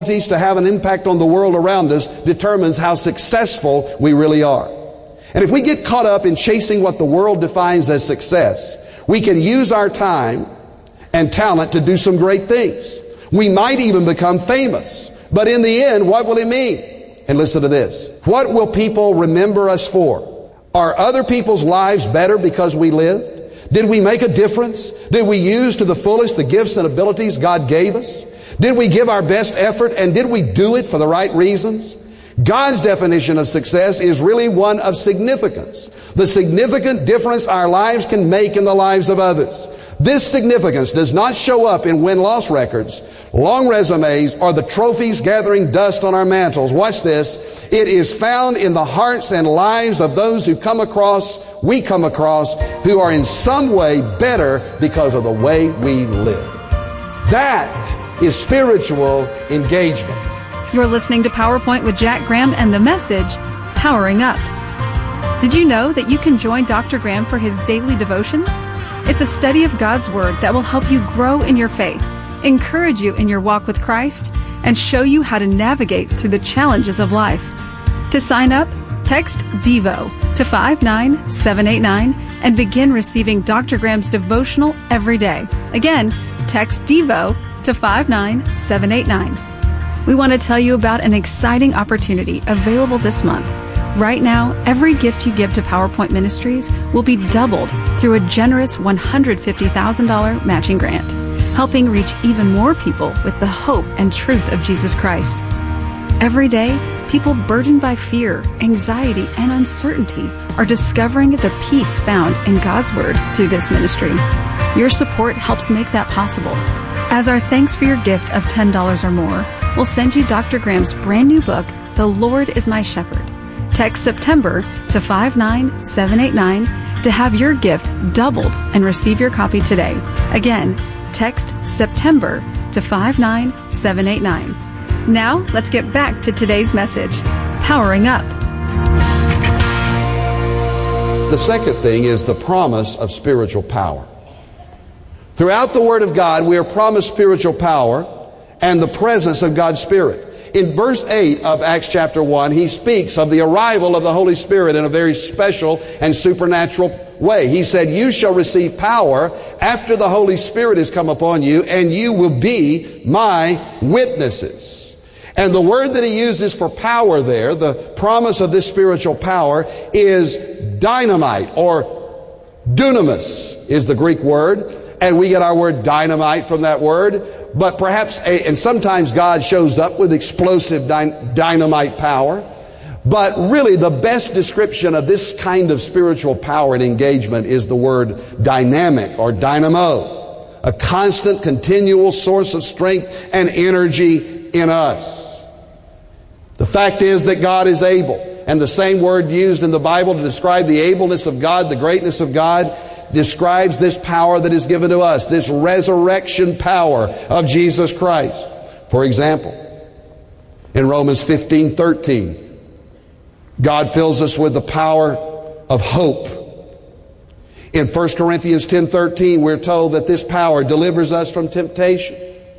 to have an impact on the world around us determines how successful we really are. And if we get caught up in chasing what the world defines as success, we can use our time and talent to do some great things. We might even become famous. But in the end, what will it mean? And listen to this. What will people remember us for? Are other people's lives better because we lived? Did we make a difference? Did we use to the fullest the gifts and abilities God gave us? Did we give our best effort, and did we do it for the right reasons? God's definition of success is really one of significance. The significant difference our lives can make in the lives of others. This significance does not show up in win-loss records, long resumes, or the trophies gathering dust on our mantles. Watch this. It is found in the hearts and lives of those we come across, who are in some way better because of the way we live. That is spiritual engagement. You're listening to PowerPoint with Jack Graham and the message, Powering Up. Did you know that you can join Dr. Graham for his daily devotion? It's a study of God's Word that will help you grow in your faith, encourage you in your walk with Christ, and show you how to navigate through the challenges of life. To sign up, text DEVO to 59789 and begin receiving Dr. Graham's devotional every day. Again, text DEVO to 59789. We want to tell you about an exciting opportunity available this month. Right now, every gift you give to PowerPoint Ministries will be doubled through a generous $150,000 matching grant, helping reach even more people with the hope and truth of Jesus Christ. Every day, people burdened by fear, anxiety, and uncertainty are discovering the peace found in God's Word through this ministry. Your support helps make that possible. As our thanks for your gift of $10 or more, we'll send you Dr. Graham's brand new book, The Lord is My Shepherd. Text September to 59789 to have your gift doubled and receive your copy today. Again, text September to 59789. Now, let's get back to today's message, Powering Up. The second thing is the promise of spiritual power. Throughout the Word of God, we are promised spiritual power and the presence of God's Spirit. In verse 8 of Acts chapter 1, he speaks of the arrival of the Holy Spirit in a very special and supernatural way. He said, "You shall receive power after the Holy Spirit has come upon you, and you will be my witnesses." And the word that he uses for power there, the promise of this spiritual power, is dynamite, or dunamis is the Greek word. And we get our word dynamite from that word. But perhaps, and sometimes God shows up with explosive dynamite power. But really the best description of this kind of spiritual power and engagement is the word dynamic, or dynamo. A constant, continual source of strength and energy in us. The fact is that God is able. And the same word used in the Bible to describe the ableness of God, the greatness of God, describes this power that is given to us, this resurrection power of Jesus Christ. For example, in Romans 15:13, God fills us with the power of hope. In 1 Corinthians 10:13, we're told that this power delivers us from temptation.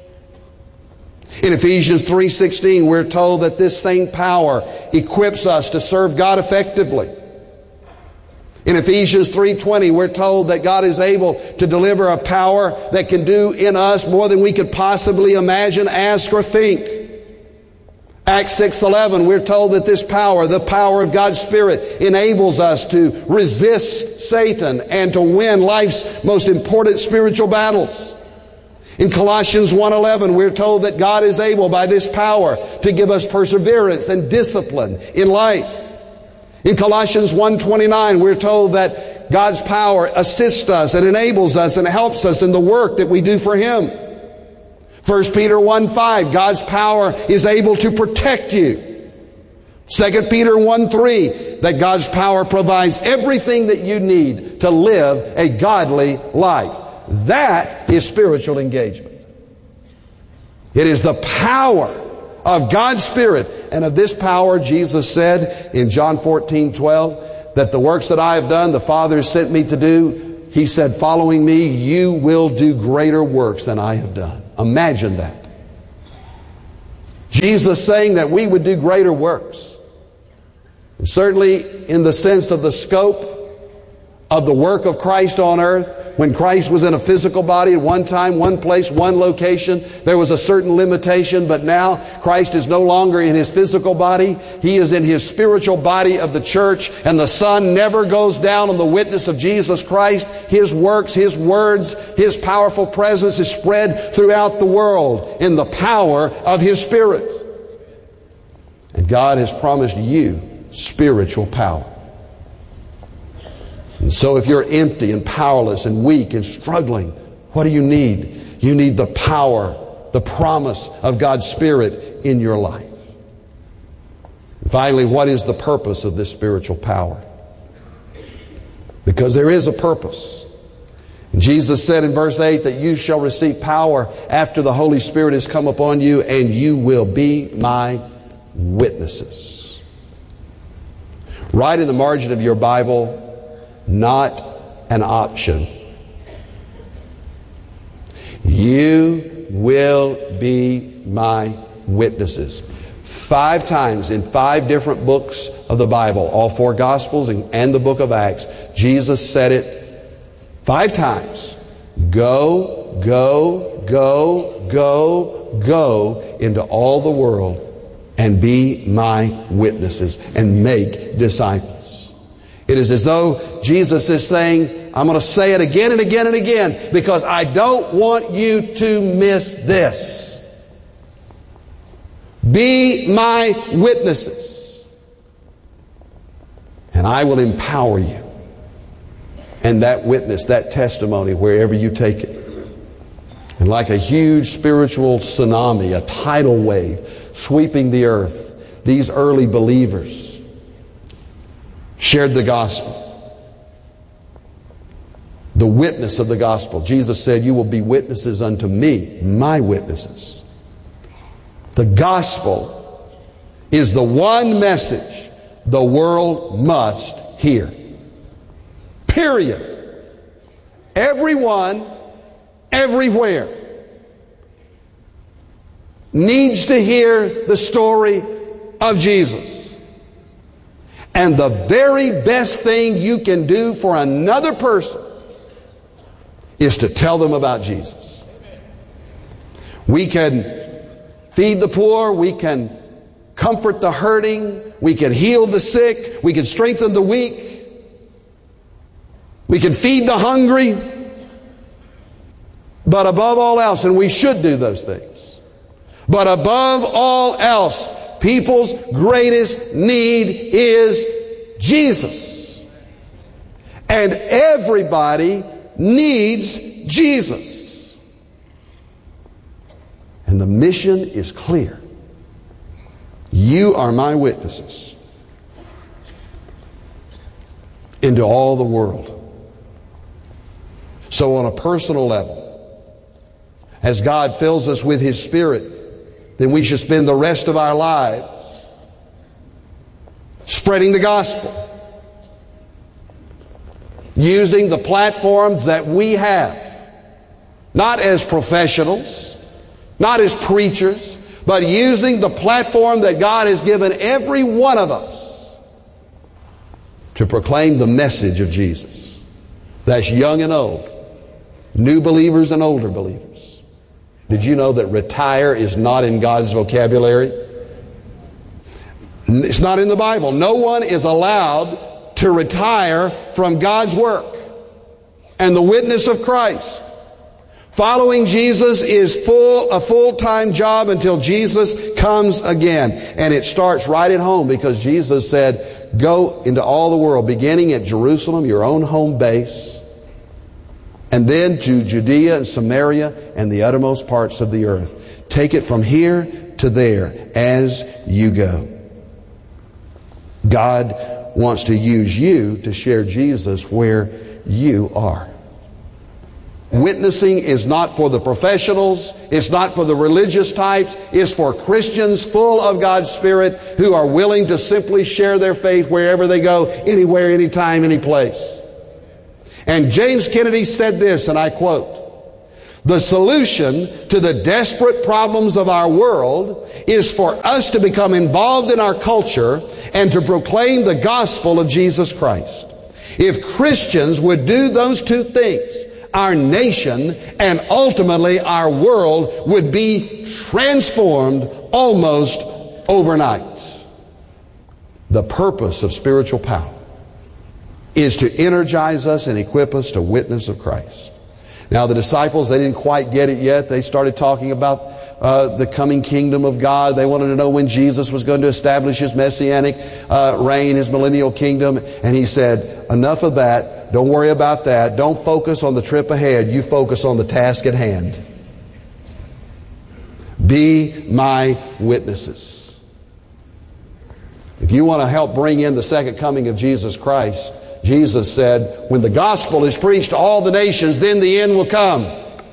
In Ephesians 3:16, we're told that this same power equips us to serve God effectively. In Ephesians 3:20, we're told that God is able to deliver a power that can do in us more than we could possibly imagine, ask, or think. Acts 6:11, we're told that this power, the power of God's Spirit, enables us to resist Satan and to win life's most important spiritual battles. In Colossians 1:11, we're told that God is able by this power to give us perseverance and discipline in life. In Colossians 1:29, we're told that God's power assists us and enables us and helps us in the work that we do for Him. 1 Peter 1:5, God's power is able to protect you. 2 Peter 1:3, that God's power provides everything that you need to live a godly life. That is spiritual engagement. It is the power of God's Spirit. And of this power, Jesus said in John 14:12, that the works that I have done, the Father has sent me to do. He said, following me, you will do greater works than I have done. Imagine that. Jesus saying that we would do greater works. And certainly in the sense of the scope of the work of Christ on earth, when Christ was in a physical body at one time, one place, one location, there was a certain limitation, but now Christ is no longer in His physical body. He is in His spiritual body of the church, and the sun never goes down on the witness of Jesus Christ. His works, His words, His powerful presence is spread throughout the world in the power of His Spirit. And God has promised you spiritual power. And so if you're empty and powerless and weak and struggling, what do you need? You need the power, the promise of God's Spirit in your life. And finally, what is the purpose of this spiritual power? Because there is a purpose. And Jesus said in verse 8 that you shall receive power after the Holy Spirit has come upon you, and you will be my witnesses. Write in the margin of your Bible, not an option. You will be my witnesses. 5 times in 5 different books of the Bible, all 4 Gospels and the book of Acts, Jesus said it 5 times. Go, go, go, go, go into all the world and be my witnesses and make disciples. It is as though Jesus is saying, I'm going to say it again and again and again because I don't want you to miss this. Be my witnesses, and I will empower you. And that witness, that testimony, wherever you take it. And like a huge spiritual tsunami, a tidal wave sweeping the earth, these early believers shared the gospel. The witness of the gospel. Jesus said, you will be witnesses unto me, my witnesses. The gospel is the one message the world must hear. Period. Everyone, everywhere needs to hear the story of Jesus. And the very best thing you can do for another person is to tell them about Jesus. We can feed the poor, we can comfort the hurting, we can heal the sick, we can strengthen the weak, we can feed the hungry. But above all else, and we should do those things, but above all else, people's greatest need is Jesus. And everybody needs Jesus. And the mission is clear. You are my witnesses into all the world. So on a personal level, as God fills us with His Spirit, then we should spend the rest of our lives spreading the gospel, using the platforms that we have, not as professionals, not as preachers, but using the platform that God has given every one of us to proclaim the message of Jesus. That's young and old, new believers and older believers. Did you know that retire is not in God's vocabulary? It's not in the Bible. No one is allowed to retire from God's work and the witness of Christ. Following Jesus is a full-time job until Jesus comes again. And it starts right at home, because Jesus said, go into all the world, beginning at Jerusalem, your own home base, and then to Judea and Samaria and the uttermost parts of the earth. Take it from here to there as you go. God wants to use you to share Jesus where you are. Witnessing is not for the professionals. It's not for the religious types. It's for Christians full of God's Spirit who are willing to simply share their faith wherever they go, anywhere, anytime, any place. And James Kennedy said this, and I quote, The solution to the desperate problems of our world is for us to become involved in our culture and to proclaim the gospel of Jesus Christ. If Christians would do those two things, our nation and ultimately our world would be transformed almost overnight. The purpose of spiritual power is to energize us and equip us to witness of Christ. Now the disciples, they didn't quite get it yet. They started talking about the coming kingdom of God. They wanted to know when Jesus was going to establish His messianic reign, His millennial kingdom. And He said, enough of that. Don't worry about that. Don't focus on the trip ahead. You focus on the task at hand. Be my witnesses. If you want to help bring in the second coming of Jesus Christ, Jesus said, when the gospel is preached to all the nations, then the end will come.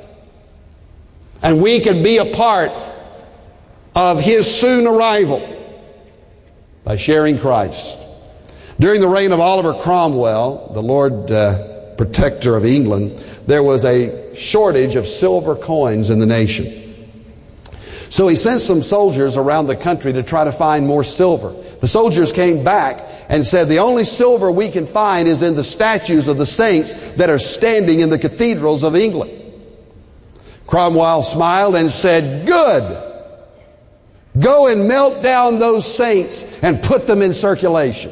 And we can be a part of His soon arrival by sharing Christ. During the reign of Oliver Cromwell, the Lord Protector of England, there was a shortage of silver coins in the nation. So he sent some soldiers around the country to try to find more silver. The soldiers came back and said, the only silver we can find is in the statues of the saints that are standing in the cathedrals of England. Cromwell smiled and said, good. Go and melt down those saints and put them in circulation.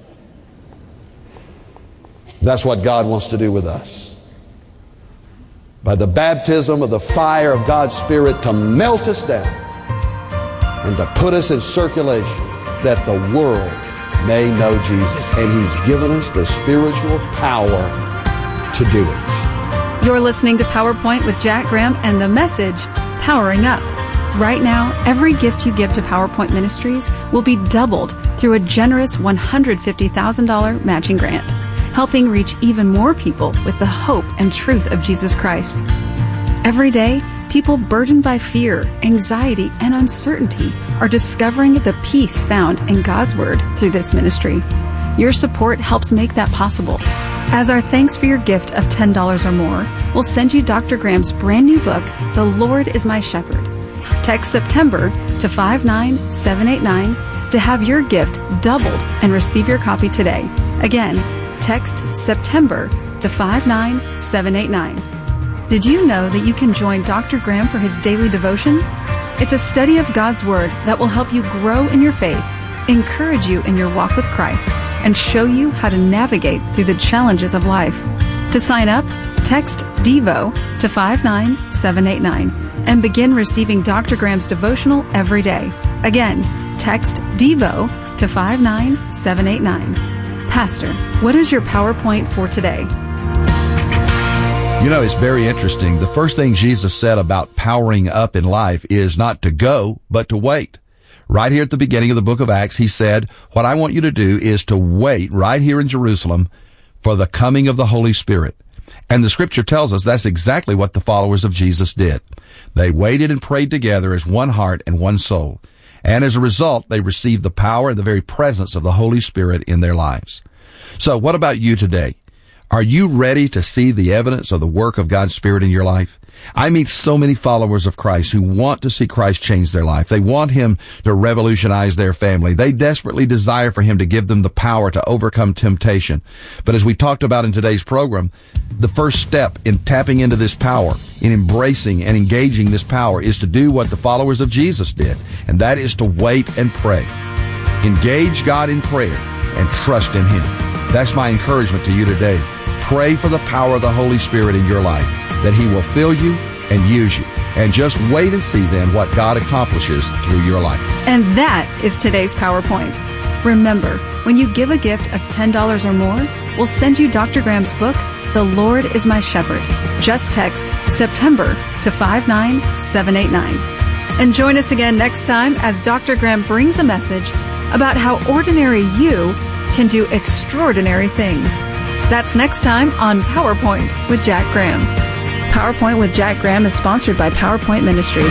That's what God wants to do with us. By the baptism of the fire of God's Spirit to melt us down and to put us in circulation that the world may know Jesus. And He's given us the spiritual power to do it. You're listening to PowerPoint with Jack Graham and the message, Powering Up. Right now, every gift you give to PowerPoint Ministries will be doubled through a generous $150,000 matching grant, helping reach even more people with the hope and truth of Jesus Christ. Every day, people burdened by fear, anxiety, and uncertainty are discovering the peace found in God's Word through this ministry. Your support helps make that possible. As our thanks for your gift of $10 or more, we'll send you Dr. Graham's brand new book, The Lord is My Shepherd. Text September to 59789 to have your gift doubled and receive your copy today. Again, text September to 59789. Did you know that you can join Dr. Graham for his daily devotion? It's a study of God's Word that will help you grow in your faith, encourage you in your walk with Christ, and show you how to navigate through the challenges of life. To sign up, text DEVO to 59789 and begin receiving Dr. Graham's devotional every day. Again, text DEVO to 59789. Pastor, what is your PowerPoint for today? You know, it's very interesting. The first thing Jesus said about powering up in life is not to go, but to wait. Right here at the beginning of the book of Acts, He said, what I want you to do is to wait right here in Jerusalem for the coming of the Holy Spirit. And the scripture tells us that's exactly what the followers of Jesus did. They waited and prayed together as one heart and one soul. And as a result, they received the power and the very presence of the Holy Spirit in their lives. So what about you today? Are you ready to see the evidence of the work of God's Spirit in your life? I meet so many followers of Christ who want to see Christ change their life. They want Him to revolutionize their family. They desperately desire for Him to give them the power to overcome temptation. But as we talked about in today's program, the first step in tapping into this power, in embracing and engaging this power, is to do what the followers of Jesus did, and that is to wait and pray. Engage God in prayer and trust in Him. That's my encouragement to you today. Pray for the power of the Holy Spirit in your life, that He will fill you and use you. And just wait and see then what God accomplishes through your life. And that is today's PowerPoint. Remember, when you give a gift of $10 or more, we'll send you Dr. Graham's book, The Lord is My Shepherd. Just text September to 59789. And join us again next time as Dr. Graham brings a message about how ordinary you can do extraordinary things. That's next time on PowerPoint with Jack Graham. PowerPoint with Jack Graham is sponsored by PowerPoint Ministries.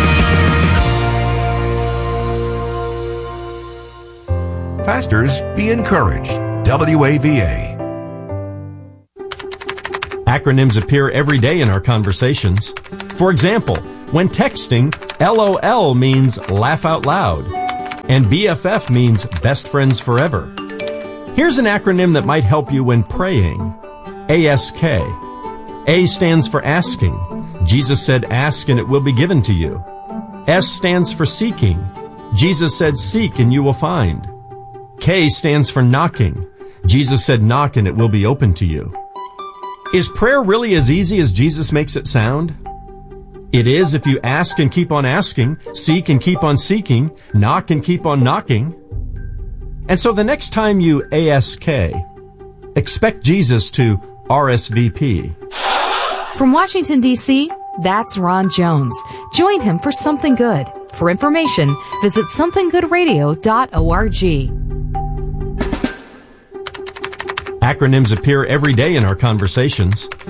Pastors, be encouraged. WAVA. Acronyms appear every day in our conversations. For example, when texting, LOL means laugh out loud, and BFF means best friends forever. Here's an acronym that might help you when praying. ASK. A stands for asking. Jesus said, ask and it will be given to you. S stands for seeking. Jesus said, seek and you will find. K stands for knocking. Jesus said, knock and it will be open to you. Is prayer really as easy as Jesus makes it sound? It is if you ask and keep on asking, seek and keep on seeking, knock and keep on knocking. And so the next time you ASK, expect Jesus to RSVP. From Washington, D.C., that's Ron Jones. Join him for Something Good. For information, visit somethinggoodradio.org. Acronyms appear every day in our conversations.